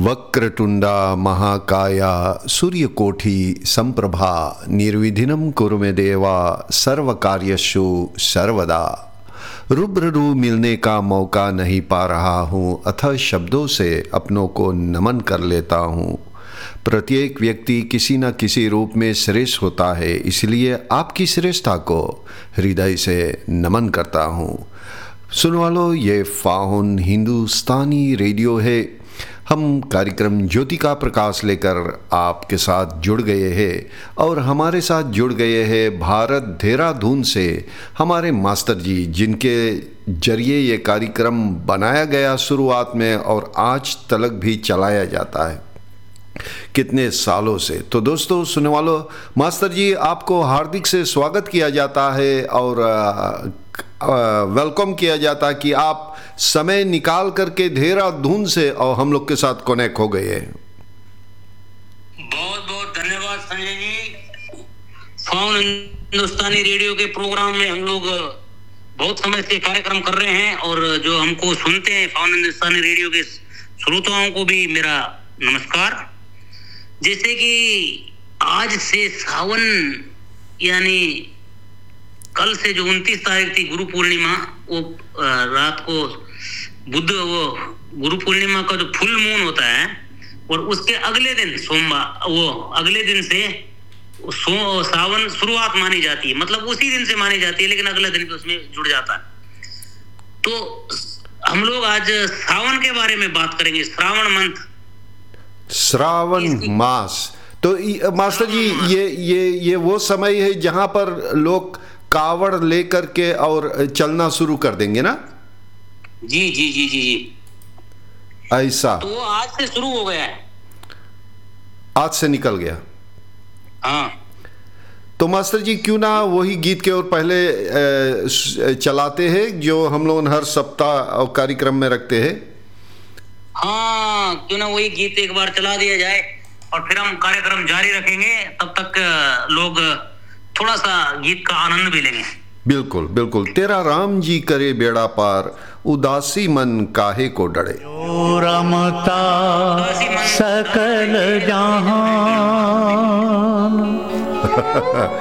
वक्रतुंडा महाकाया सूर्यकोटि संप्रभा निर्विघ्नं कुरु मे देवा सर्वकार्येषु सर्वदा। रूबरू मिलने का मौका नहीं पा रहा हूँ, अथः शब्दों से अपनों को नमन कर लेता हूँ। प्रत्येक व्यक्ति किसी न किसी रूप में श्रेष्ठ होता है, इसलिए आपकी श्रेष्ठता को हृदय से नमन करता हूँ। सुनो वालों, ये फाउन हिंदुस्तानी रेडियो है। हम कार्यक्रम ज्योति का प्रकाश लेकर आपके साथ जुड़ गए हैं और हमारे साथ जुड़ गए हैं भारत देहरादून से हमारे मास्टर जी, जिनके जरिए ये कार्यक्रम बनाया गया शुरुआत में और आज तक भी चलाया जाता है कितने सालों से। तो दोस्तों, सुनने वालों, मास्टर जी आपको हार्दिक से स्वागत किया जाता है और वेलकम किया जाता है कि आप समय निकाल करके देहरादून से और हम लोग के साथ कनेक्ट हो गए हैं। बहुत बहुत धन्यवाद संजय जी। फाउन हिंदुस्तानी रेडियो के प्रोग्राम में हम लोग बहुत समय से कार्यक्रम कर रहे हैं और जो हमको सुनते हैं फाउन हिंदुस्तानी रेडियो के श्रोताओं को भी मेरा नमस्कार। जैसे कि आज से सावन यानी कल से जो 29 तारीख थी गुरु पूर्णिमा, वो रात को वो गुरु पूर्णिमा का जो फुल मून होता है और उसके अगले दिन सोमवार, वो अगले दिन से सावन शुरुआत मानी जाती है। मतलब उसी दिन से मानी जाती है, लेकिन अगले दिन भी उसमें जुड़ जाता है। तो हम लोग आज सावन के बारे में बात करेंगे, श्रावण मंथ, श्रावण मास। तो मास्टर जी, ये वो समय है जहां पर लोग कावड़ लेकर के और चलना शुरू कर देंगे ना? जी जी जी जी जी, ऐसा। तो आज से शुरू हो गया है, आज से निकल गया। हाँ। तो मास्टर जी क्यों ना वही गीत के और पहले चलाते हैं जो हम लोग हर सप्ताह कार्यक्रम में रखते हैं। हाँ, क्यों ना वही गीत एक बार चला दिया जाए और फिर हम कार्यक्रम जारी रखेंगे। तब तक लोग थोड़ा सा गीत का आनंद भी लेंगे। बिल्कुल बिल्कुल। तेरा राम जी करे बेड़ा पार, उदासी मन काहे को डरे। जो रमता सकल जहां